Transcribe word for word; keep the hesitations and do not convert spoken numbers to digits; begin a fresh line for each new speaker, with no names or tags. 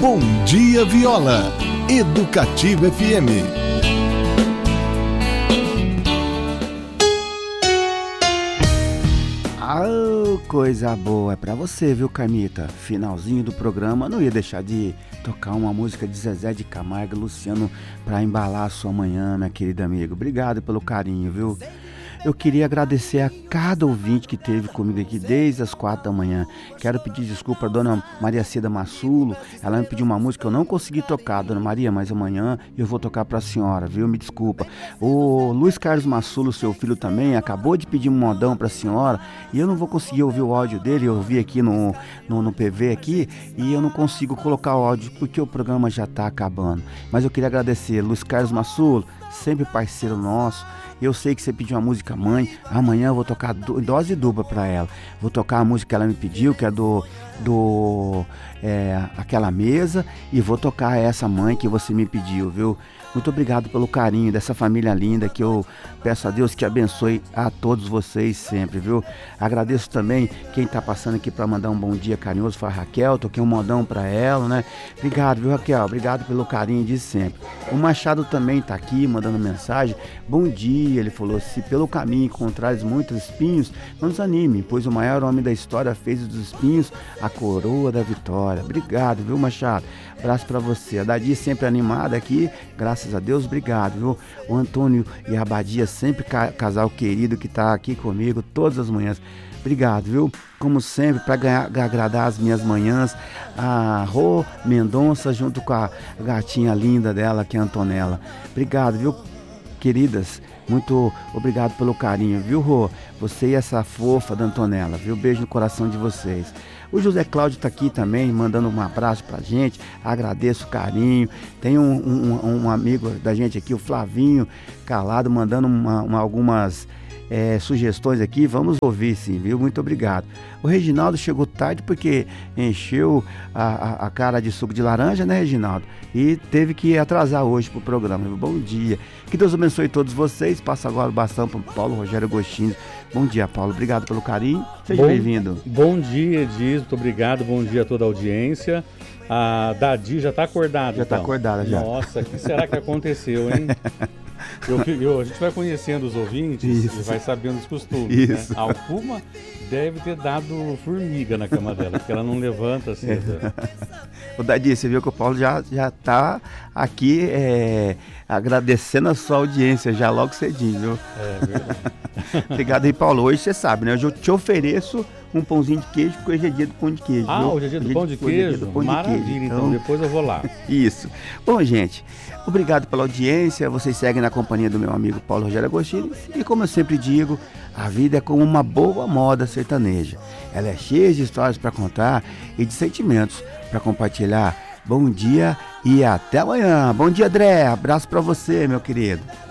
Bom Dia Viola, Educativa F M.
Ah, coisa boa, é pra você, viu, Carmita? Finalzinho do programa, não ia deixar de tocar uma música de Zezé de Camargo e Luciano pra embalar a sua manhã, minha querida amiga. Obrigado pelo carinho, viu? Eu queria agradecer a cada ouvinte que esteve comigo aqui desde as quatro da manhã. Quero pedir desculpa à dona Maria Cida Massulo. Ela me pediu uma música que eu não consegui tocar, dona Maria, mas amanhã eu vou tocar para a senhora, viu? Me desculpa. O Luiz Carlos Massulo, seu filho também, acabou de pedir um modão para a senhora e eu não vou conseguir ouvir o áudio dele. Eu ouvi aqui no, no, no P V aqui e eu não consigo colocar o áudio porque o programa já está acabando. Mas eu queria agradecer, Luiz Carlos Massulo, sempre parceiro nosso. Eu sei que você pediu uma música mãe. Amanhã eu vou tocar do, dose dupla pra ela. Vou tocar a música que ela me pediu, que é do, do é, Aquela Mesa. E vou tocar essa mãe que você me pediu, viu? Muito obrigado pelo carinho dessa família linda, que eu peço a Deus que abençoe a todos vocês sempre, viu? Agradeço também quem tá passando aqui para mandar um bom dia carinhoso, foi a Raquel, toquei um modão para ela, né? Obrigado, viu, Raquel? Obrigado pelo carinho de sempre. O Machado também tá aqui mandando mensagem. Bom dia, ele falou, se pelo caminho encontrares muitos espinhos, não desanime, pois o maior homem da história fez dos espinhos a coroa da vitória. Obrigado, viu, Machado? Abraço para você. A Dadi sempre animada aqui, graças a Deus, obrigado, viu? O Antônio e a Abadia, sempre ca- casal querido que tá aqui comigo todas as manhãs. Obrigado, viu? Como sempre, para agradar as minhas manhãs, a Rô Mendonça junto com a gatinha linda dela, que é a Antonella. Obrigado, viu, queridas? Muito obrigado pelo carinho, viu, Rô? Você e essa fofa da Antonella, viu? Beijo no coração de vocês. O José Cláudio tá aqui também, mandando um abraço pra gente, agradeço o carinho. Tem um, um, um amigo da gente aqui, o Flavinho Calado, mandando uma, uma, algumas é, sugestões aqui, vamos ouvir sim, viu? Muito obrigado. O Reginaldo chegou tarde porque encheu a, a, a cara de suco de laranja, né, Reginaldo? E teve que atrasar hoje pro programa. Bom dia. Que Deus abençoe todos vocês. Passa agora o bastão pro Paulo Rogério Agostinho. Bom dia, Paulo. Obrigado pelo carinho. Seja
bom,
bem-vindo.
Bom dia, Edis. Muito obrigado. Bom dia a toda a audiência. A Dadi já está acordada.
Já está
então.
acordada, já.
Nossa, o que será que aconteceu, hein? Eu, eu, a gente vai conhecendo os ouvintes Isso. e vai sabendo os costumes. Isso. Né? Alguma deve ter dado formiga na cama dela, porque ela não levanta assim. É.
O Dadi, você viu que o Paulo já já está aqui é, agradecendo a sua audiência já logo cedinho, viu?
É verdade.
Obrigado aí, Paulo. Hoje você sabe, né? Hoje eu te ofereço um pãozinho de queijo, porque hoje é dia do pão de queijo.
Ah,
viu?
hoje é dia do pão de queijo? Do pão Maravilha, de queijo. Então, então depois eu vou lá.
Isso. Bom, gente, obrigado pela audiência. Vocês seguem na companhia do meu amigo Paulo Rogério Agostinho. E como eu sempre digo, a vida é como uma boa moda sertaneja. Ela é cheia de histórias para contar e de sentimentos para compartilhar. Bom dia e até amanhã. Bom dia, André. Abraço para você, meu querido.